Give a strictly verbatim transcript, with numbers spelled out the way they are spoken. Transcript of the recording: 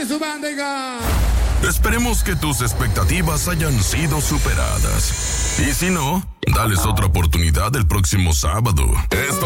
que su banda, oiga. Esperemos que tus expectativas hayan sido superadas. Y si no, dales otra oportunidad el próximo sábado. Esto